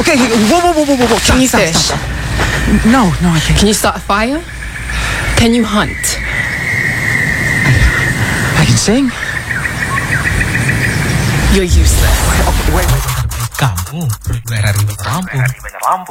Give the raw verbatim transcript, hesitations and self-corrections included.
Okay, whoa, whoa, whoa, whoa, whoa, whoa. Can you Stop, fish? stop, stop. No, no, I can't. Can you start a fire? Can you hunt? I can sing. You're useless. Okay, wait, wait. Kamu, gue Rari Rambo.